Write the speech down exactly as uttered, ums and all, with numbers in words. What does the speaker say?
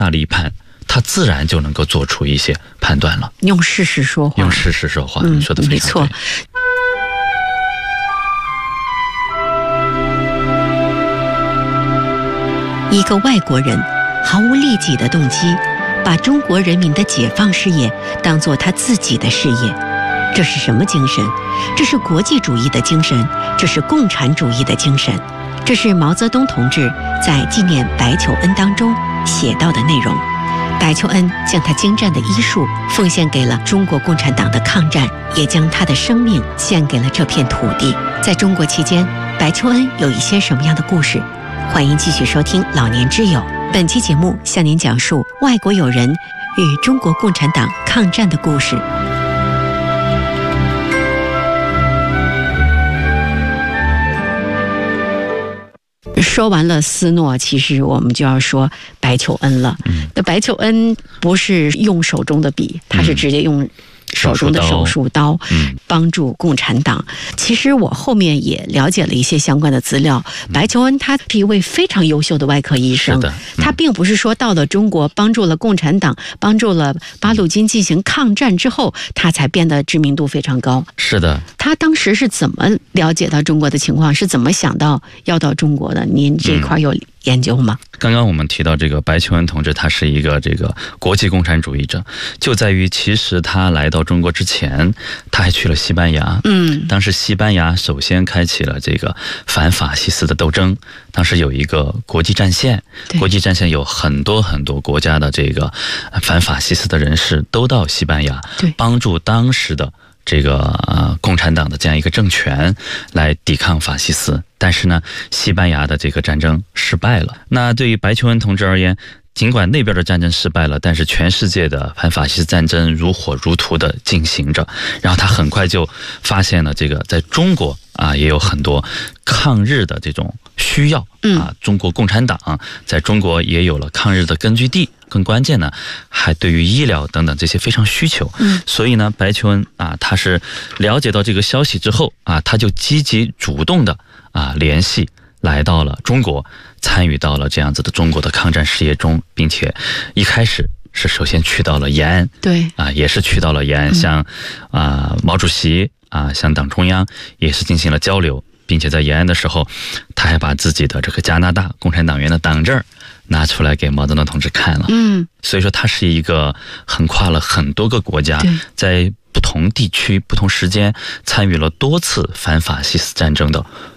大了一判，他自然就能够做出一些判断了。 用事实说话， 用事实说话， 嗯、 你说的非常对。 没错。一个外国人毫无利己的动机，把中国人民的解放事业当作他自己的事业，这是什么精神？这是国际主义的精神，这是共产主义的精神，这是毛泽东同志在纪念白求恩当中写到的内容。白求恩将他精湛的医术奉献给了中国共产党的抗战，也将他的生命献给了这片土地。在中国期间，白求恩有一些什么样的故事？欢迎继续收听老年之友，本期节目向您讲述外国友人与中国共产党抗战的故事。说完了斯诺，其实我们就要说白求恩了。那、嗯、白求恩不是用手中的笔，他是直接用手中的手术刀帮助共产党。其实我后面也了解了一些相关的资料，白求恩他是一位非常优秀的外科医生，嗯、他并不是说到了中国帮助了共产党，帮助了八路军进行抗战之后他才变得知名度非常高。 是的， 他当时是怎么了解到中国的情况，是怎么想到要到中国的？您这块有研究吗？ 嗯、刚刚我们提到这个白求恩同志，他是一个这个国际共产主义者，就在于其实他来到中国之前，他还去了西班牙。嗯，当时西班牙首先开启了这个反法西斯的斗争，当时有一个国际战线，国际战线有很多很多国家的这个反法西斯的人士都到西班牙，帮助当时的这个呃共产党的这样一个政权来抵抗法西斯。但是呢，西班牙的这个战争失败了。那对于白求恩同志而言，尽管那边的战争失败了，但是全世界的反法西斯战争如火如荼的进行着。然后他很快就发现了这个在中国啊也有很多抗日的这种需要啊，中国共产党在中国也有了抗日的根据地。更关键呢，还对于医疗等等这些非常需求。嗯，所以呢，白求恩啊，他是了解到这个消息之后啊，他就积极主动的啊联系，来到了中国，参与到了这样子的中国的抗战事业中，并且一开始是首先去到了延安，对啊，也是去到了延安，向啊毛主席啊，向党中央也是进行了交流，并且在延安的时候，他还把自己的这个加拿大共产党员的党证拿出来给毛泽东同志看了。嗯，所以说他是一个横跨了很多个国家，在不同地区不同时间参与了多次反法西斯战争的